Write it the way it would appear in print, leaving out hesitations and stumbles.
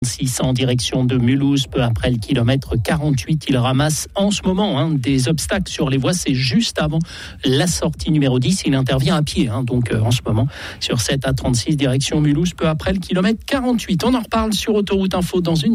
6 en direction de Mulhouse, peu après le kilomètre 48. Il ramasse en ce moment des obstacles sur les voies. C'est juste avant la sortie numéro 10. Il intervient à pied, donc en ce moment sur cette A36 direction Mulhouse, peu après le kilomètre 48. On en reparle sur Autoroute Info dans une